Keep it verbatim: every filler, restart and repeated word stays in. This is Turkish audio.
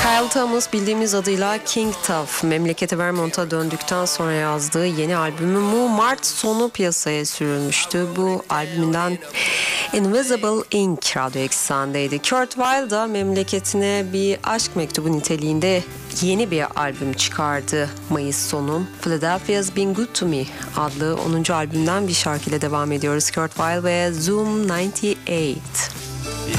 Kyle Thomas bildiğimiz adıyla King Tuff, memleketi Vermont'a döndükten sonra yazdığı yeni albümü Mu Mart sonu piyasaya sürülmüştü. Bu albümünden Invisible Ink radyo eksenindeydi. Kurt Weill da memleketine bir aşk mektubu niteliğinde yeni bir albüm çıkardı Mayıs sonu. Philadelphia's Been Good To Me adlı onuncu albümden bir şarkıyla devam ediyoruz. Kurt Weill ve Zoom doksan sekiz.